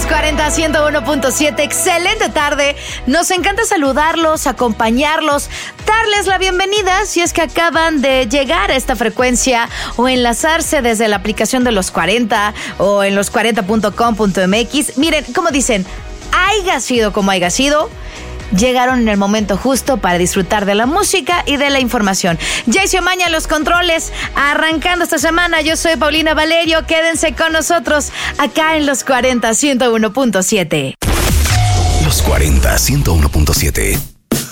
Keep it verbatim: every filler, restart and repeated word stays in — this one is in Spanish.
cuarenta, ciento uno punto siete. Excelente tarde. Nos encanta saludarlos, acompañarlos, darles la bienvenida si es que acaban de llegar a esta frecuencia o enlazarse desde la aplicación de Los cuarenta o en los cuarenta punto com punto m x. Miren, como dicen, haya sido como haya sido, llegaron en el momento justo para disfrutar de la música y de la información. Jayce Omaña en los controles, arrancando esta semana. Yo soy Paulina Valerio. Quédense con nosotros acá en Los cuarenta, ciento uno punto siete. Los cuarenta, ciento uno punto siete.